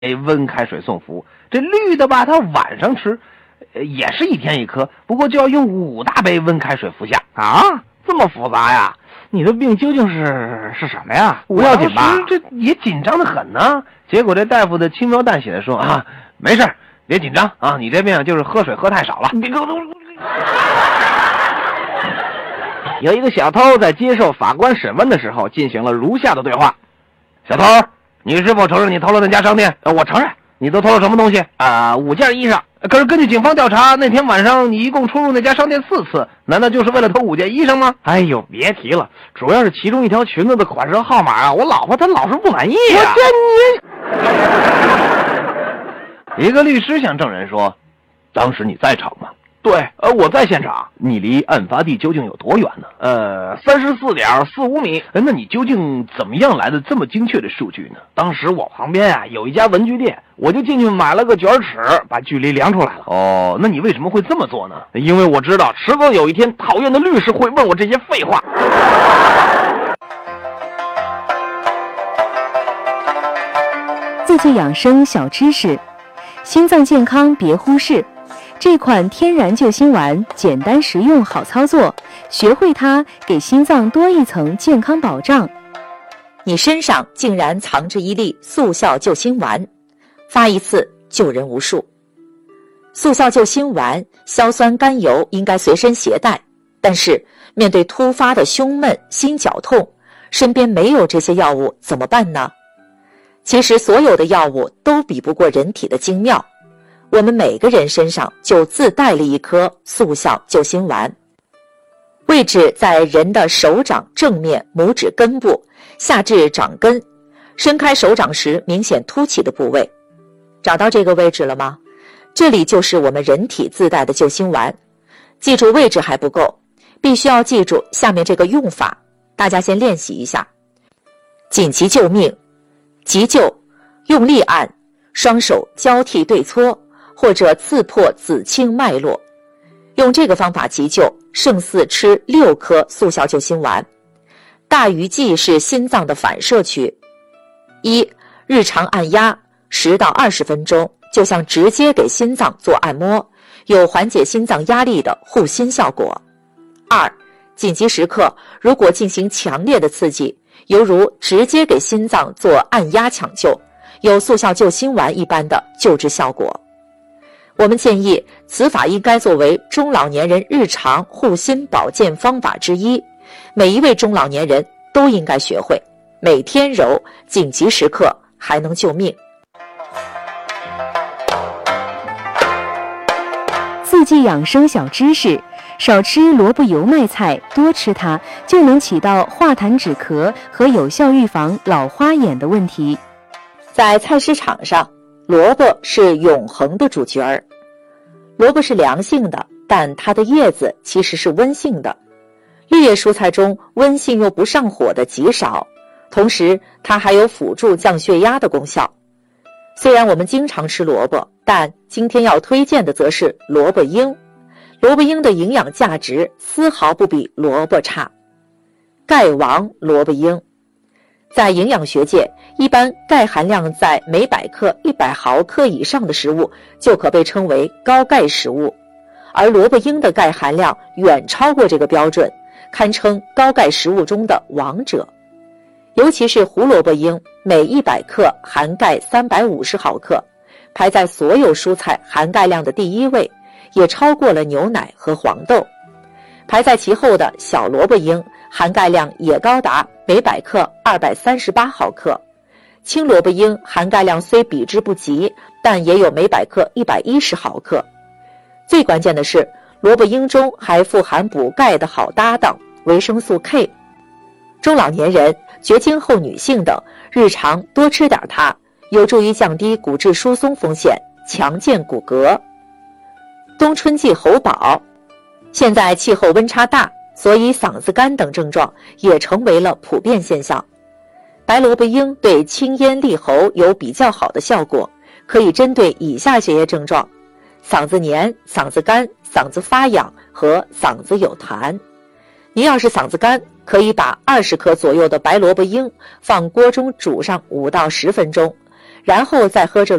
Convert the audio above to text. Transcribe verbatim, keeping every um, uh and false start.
温开水送服。这绿的吧，它晚上吃，也是一天一颗，不过就要用五大杯温开水服下。 啊，这么复杂呀？你的病究竟是是什么呀？不要紧吧？ 这也紧张的很呢。结果这大夫的轻描淡写的说啊，没事，别紧张啊，你这病就是喝水喝太少了。 你有一个小偷在接受法官审问的时候，进行了如下的对话： 小偷，你是否承认你偷了那家商店？ 呃，我承认。 你都偷了什么东西？ 啊、呃，五件衣裳。 可是根据警方调查，那天晚上你一共出入那家商店四次，难道就是为了偷五件衣裳吗？ 哎呦，别提了，主要是其中一条裙子的款式号码啊，我老婆她老是不满意啊。 我这你，一个律师向证人说：“当时你在场吗？” 对，呃，我在现场。 你离案发地究竟有多远呢？ 呃，三十四点四五米。 那你究竟怎么样来的这么精确的数据呢？ 当时我旁边啊有一家文具店，我就进去买了个卷尺，把距离量出来了。 哦，那你为什么会这么做呢？ 因为我知道迟早有一天讨厌的律师会问我这些废话。 字句养生小知识：心脏健康别忽视。这款天然救心丸简单实用好操作，学会它，给心脏多一层健康保障。 你身上竟然藏着一粒速效救心丸，发一次救人无数。速效救心丸、硝酸甘油应该随身携带，但是面对突发的胸闷、心绞痛，身边没有这些药物怎么办呢？其实所有的药物都比不过人体的精妙。我们每个人身上就自带了一颗速效救心丸，位置在人的手掌正面拇指根部，下至掌根，伸开手掌时明显凸起的部位。找到这个位置了吗？这里就是我们人体自带的救心丸。记住位置还不够，必须要记住下面这个用法，大家先练习一下。紧急救命，急救，用力按，双手交替对搓，或者刺破子清脉络，用这个方法急救，胜似吃六颗速效救心丸。大鱼际是心脏的反射区。一、日常按压十到二十分钟，就像直接给心脏做按摩，有缓解心脏压力的护心效果。二、紧急时刻如果进行强烈的刺激，犹如直接给心脏做按压抢救，有速效救心丸一般的救治效果。我们建议此法应该作为中老年人日常护心保健方法之一，每一位中老年人都应该学会，每天揉，紧急时刻还能救命。 四季养生小知识：少吃萝卜油麦菜，多吃它就能起到化痰止咳和有效预防老花眼的问题。 在菜市场上，萝卜是永恒的主角儿。萝卜是凉性的，但它的叶子其实是温性的。绿叶蔬菜中温性又不上火的极少，同时它还有辅助降血压的功效。虽然我们经常吃萝卜，但今天要推荐的则是萝卜缨。萝卜缨的营养价值丝毫不比萝卜差。钙王萝卜缨。在营养学界，一般钙含量在每百克一百毫克以上的食物就可被称为高钙食物，而萝卜缨的钙含量远超过这个标准，堪称高钙食物中的王者。尤其是胡萝卜缨，每一百克含钙三百五十毫克，排在所有蔬菜含钙量的第一位，也超过了牛奶和黄豆。排在其后的小萝卜缨含钙量也高达每百克二百三十八毫克，青萝卜缨含钙量虽比之不及，但也有每百克一百一十毫克。最关键的是，萝卜缨中还富含补钙的好搭档维生素 K。中老年人、绝经后女性等日常多吃点它，有助于降低骨质疏松风险，强健骨骼。冬春季喉宝。现在气候温差大，所以嗓子干等症状也成为了普遍现象。白萝卜缨对清咽利喉有比较好的效果，可以针对以下这些症状：嗓子黏、嗓子干、嗓子发痒和嗓子有痰。您要是嗓子干，可以把二十克左右的白萝卜缨放锅中煮上五到十分钟， 然后再喝着